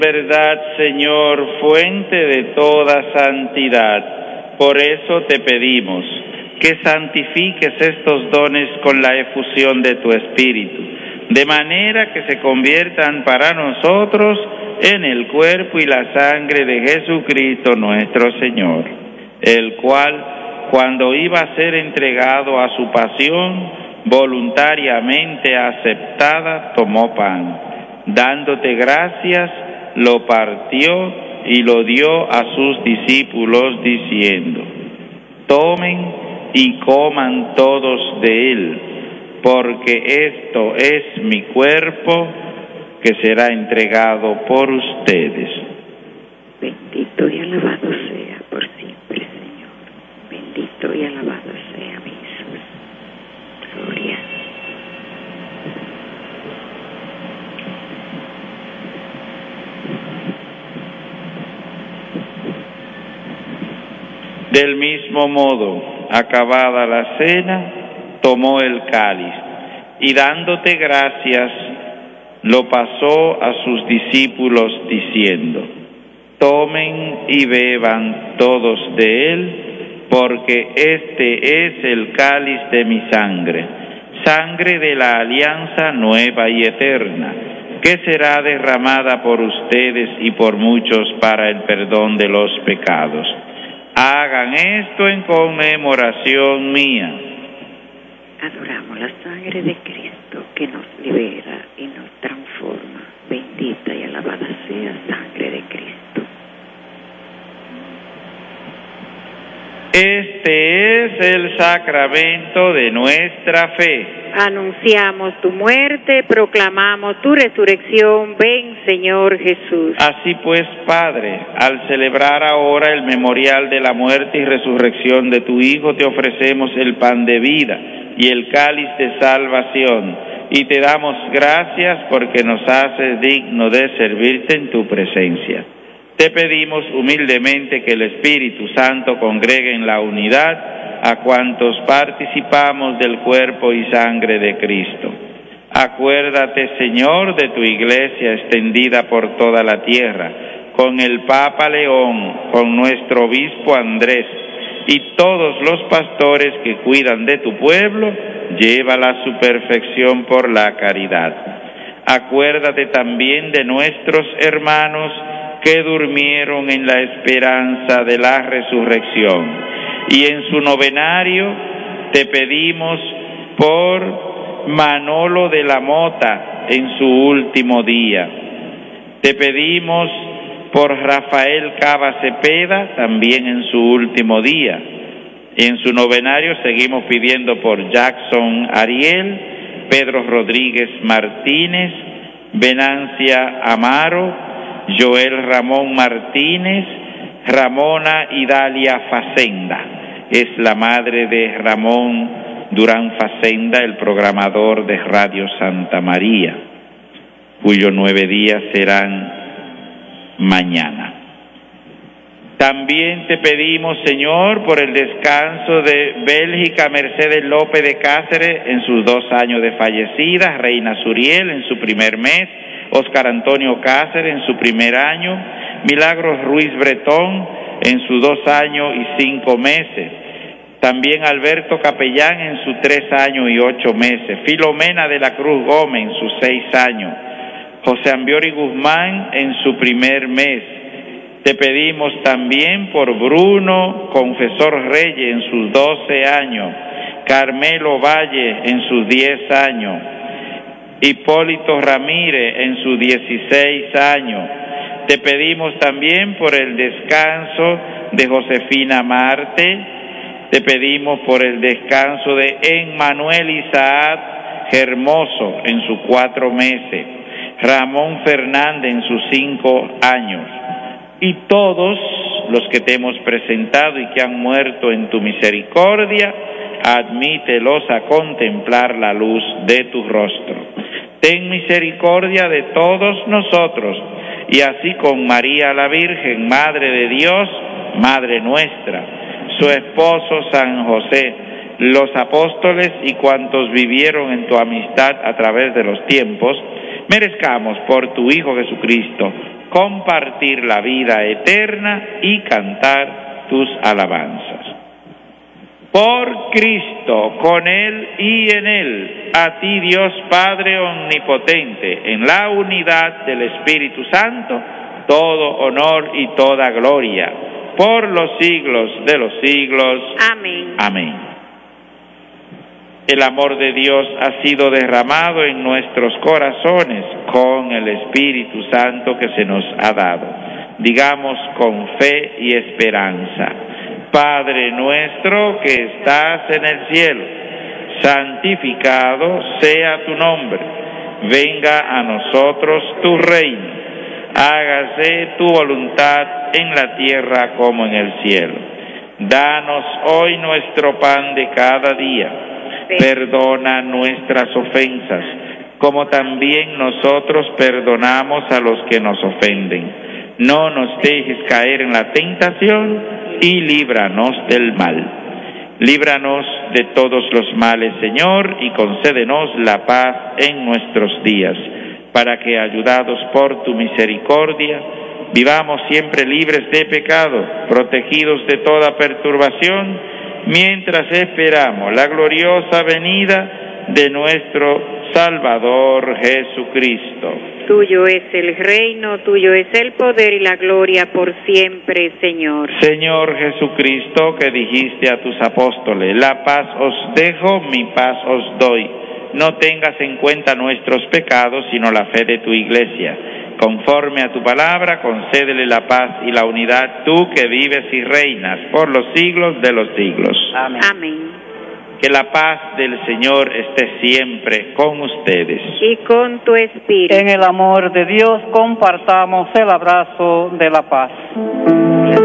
Verdad, Señor, fuente de toda santidad. Por eso te pedimos que santifiques estos dones con la efusión de tu Espíritu, de manera que se conviertan para nosotros en el cuerpo y la sangre de Jesucristo nuestro Señor, el cual, cuando iba a ser entregado a su pasión, voluntariamente aceptada, tomó pan. Dándote gracias, lo partió y lo dio a sus discípulos diciendo: tomen y coman todos de él, porque esto es mi cuerpo que será entregado por ustedes. Bendito y alabado sea por siempre, Señor. Bendito y alabado sea mi Jesús. Gloria. Del mismo modo, acabada la cena, tomó el cáliz y dándote gracias, lo pasó a sus discípulos diciendo: tomen y beban todos de él, porque este es el cáliz de mi sangre, sangre de la alianza nueva y eterna, que será derramada por ustedes y por muchos para el perdón de los pecados. Hagan esto en conmemoración mía. Adoramos la sangre de Cristo que nos libera y nos transforma. Bendita y alabada sea sangre de Cristo. Este es el sacramento de nuestra fe. Anunciamos tu muerte, proclamamos tu resurrección. Ven, Señor Jesús. Así pues, Padre, al celebrar ahora el memorial de la muerte y resurrección de tu Hijo, te ofrecemos el pan de vida y el cáliz de salvación, y te damos gracias porque nos haces digno de servirte en tu presencia. Te pedimos humildemente que el Espíritu Santo congregue en la unidad a cuantos participamos del cuerpo y sangre de Cristo. Acuérdate, Señor, de tu Iglesia extendida por toda la tierra, con el Papa León, con nuestro Obispo Andrés y todos los pastores que cuidan de tu pueblo, llévala a su perfección por la caridad. Acuérdate también de nuestros hermanos que durmieron en la esperanza de la resurrección. Y en su novenario te pedimos por Manolo de la Mota en su último día. Te pedimos por Rafael Cava Cepeda también en su último día. Y en su novenario seguimos pidiendo por Jackson Ariel, Pedro Rodríguez Martínez, Venancia Amaro, Joel Ramón Martínez, Ramona Idalia Facenda. Es la madre de Ramón Durán Facenda, el programador de Radio Santa María, cuyos 9 días serán mañana. También te pedimos, Señor, por el descanso de Bélgica Mercedes López de Cáceres en sus 2 años de fallecida, Reina Suriel en su primer mes, Oscar Antonio Cáceres en su primer año, Milagros Ruiz Bretón en sus 2 años y 5 meses, también Alberto Capellán en sus 3 años y 8 meses, Filomena de la Cruz Gómez en sus 6 años, José Ambiori Guzmán en su primer mes. Te pedimos también por Bruno Confesor Reyes en sus 12 años, Carmelo Valle en sus 10 años, Hipólito Ramírez en sus 16 años. Te pedimos también por el descanso de Josefina Marte. Te pedimos por el descanso de Emmanuel Isaac Hermoso en sus 4 meses, Ramón Fernández en sus 5 años, y todos los que te hemos presentado y que han muerto en tu misericordia, admítelos a contemplar la luz de tu rostro. Ten misericordia de todos nosotros, y así con María la Virgen, Madre de Dios, Madre nuestra, su esposo San José, los apóstoles y cuantos vivieron en tu amistad a través de los tiempos, merezcamos por tu Hijo Jesucristo compartir la vida eterna y cantar tus alabanzas. Por Cristo, con Él y en Él, a ti Dios Padre Omnipotente, en la unidad del Espíritu Santo, todo honor y toda gloria, por los siglos de los siglos. Amén. Amén. El amor de Dios ha sido derramado en nuestros corazones con el Espíritu Santo que se nos ha dado. Digamos con fe y esperanza: Padre nuestro que estás en el cielo, santificado sea tu nombre. Venga a nosotros tu reino. Hágase tu voluntad en la tierra como en el cielo. Danos hoy nuestro pan de cada día. Perdona nuestras ofensas, como también nosotros perdonamos a los que nos ofenden. No nos dejes caer en la tentación y líbranos del mal. Líbranos de todos los males, Señor, y concédenos la paz en nuestros días, para que, ayudados por tu misericordia, vivamos siempre libres de pecado, protegidos de toda perturbación, mientras esperamos la gloriosa venida de nuestro Salvador Jesucristo. Tuyo es el reino, tuyo es el poder y la gloria por siempre, Señor. Señor Jesucristo, que dijiste a tus apóstoles: la paz os dejo, mi paz os doy. No tengas en cuenta nuestros pecados, sino la fe de tu Iglesia. Conforme a tu palabra, concédele la paz y la unidad, tú que vives y reinas por los siglos de los siglos. Amén. Amén. Que la paz del Señor esté siempre con ustedes. Y con tu espíritu. En el amor de Dios compartamos el abrazo de la paz.